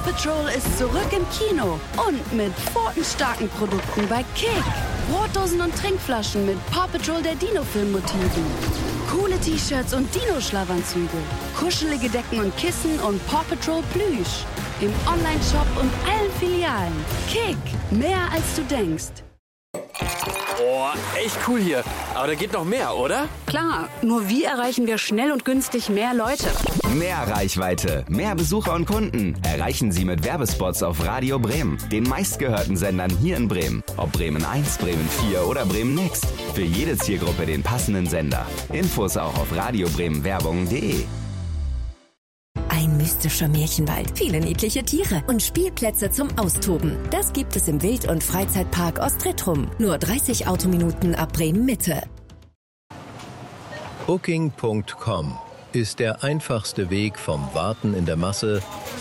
Paw Patrol ist zurück im Kino und mit pfotenstarken Produkten bei Kick. Brotdosen und Trinkflaschen mit Paw Patrol der Dino-Film-Motiven. Coole T-Shirts und Dino-Schlafanzüge. Kuschelige Decken und Kissen und Paw Patrol Plüsch. Im Online-Shop und allen Filialen. Kick, mehr als du denkst. Oh, echt cool hier. Aber da geht noch mehr, oder? Klar, nur wie erreichen wir schnell und günstig mehr Leute? Mehr Reichweite, mehr Besucher und Kunden erreichen Sie mit Werbespots auf Radio Bremen, den meistgehörten Sendern hier in Bremen. Ob Bremen 1, Bremen 4 oder Bremen Next. Für jede Zielgruppe den passenden Sender. Infos auch auf radiobremenwerbung.de. Ein mystischer Märchenwald, viele niedliche Tiere und Spielplätze zum Austoben. Das gibt es im Wild- und Freizeitpark Ostretrum. Nur 30 Autominuten ab Bremen-Mitte. Booking.com ist der einfachste Weg vom Warten in der Masse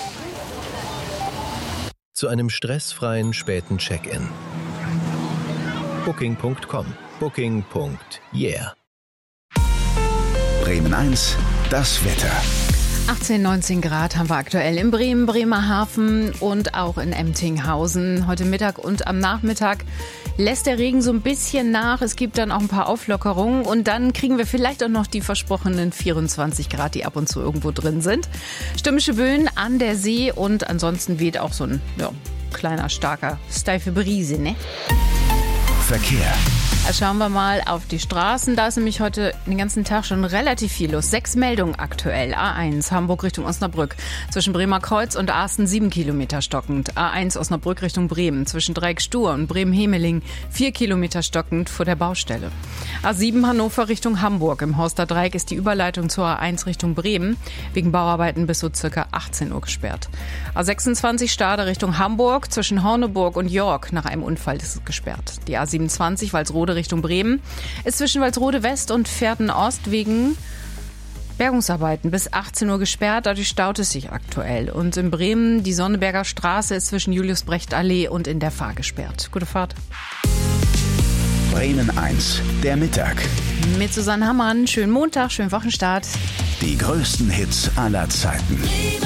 zu einem stressfreien späten Check-in. Booking.com. Booking.yeah. Bremen 1, das Wetter. 18, 19 Grad haben wir aktuell in Bremen, Bremerhaven und auch in Emtinghausen. Heute Mittag und am Nachmittag lässt der Regen so ein bisschen nach. Es gibt dann auch ein paar Auflockerungen und dann kriegen wir vielleicht auch noch die versprochenen 24 Grad, die ab und zu irgendwo drin sind. Stürmische Böen an der See und ansonsten weht auch so ein kleiner, starker, steife Brise, ne? Verkehr. Schauen wir mal auf die Straßen. Da ist nämlich heute den ganzen Tag schon relativ viel los. 6 Meldungen aktuell. A1 Hamburg Richtung Osnabrück. Zwischen Bremer Kreuz und Asten 7 Kilometer stockend. A1 Osnabrück Richtung Bremen. Zwischen Dreieck-Stur und Bremen-Hemeling 4 Kilometer stockend vor der Baustelle. A7 Hannover Richtung Hamburg. Im Horster Dreieck ist die Überleitung zur A1 Richtung Bremen wegen Bauarbeiten bis so circa 18 Uhr gesperrt. A26 Stade Richtung Hamburg. Zwischen Horneburg und York nach einem Unfall ist es gesperrt. Die A27 Walsrode Richtung Bremen ist zwischen Walsrode West und Pferden Ost wegen Bergungsarbeiten bis 18 Uhr gesperrt. Dadurch staut es sich aktuell. Und in Bremen die Sonneberger Straße ist zwischen Julius-Brecht-Allee und in der Fahr gesperrt. Gute Fahrt. Bremen 1, der Mittag. Mit Susanne Hammann. Schönen Montag, schönen Wochenstart. Die größten Hits aller Zeiten.